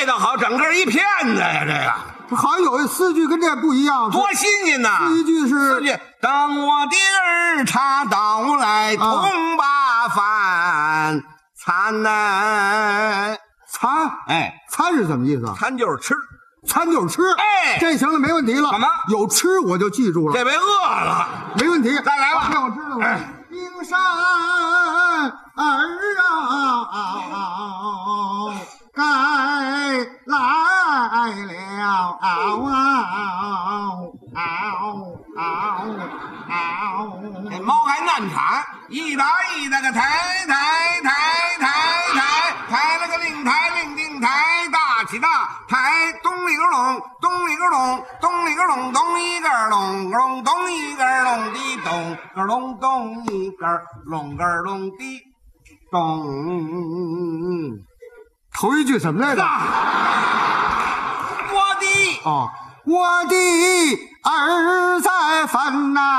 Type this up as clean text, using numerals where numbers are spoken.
倒好，整个一片子呀，这个。 好像有4句跟这不一样， 多新鲜呐！ 第一句是 4句，等我的儿茶到来，同把饭餐呐。 餐， 哎， 餐是什么意思啊？ 餐就是吃， 餐就是吃。 哎， 这行了，没问题了。 怎么有吃我就记住了？ 这回饿了， 没问题。 再来吧。 让我知道了。冰山儿该来了， 这猫还难产，一打一打个抬了个令抬令定抬，大起大抬，咚里个隆，咚里个隆，咚里个隆，咚一个隆隆，咚一个隆的咚个隆，咚一个隆个隆的咚。 头一句什么来着？ 我的我的儿在烦恼。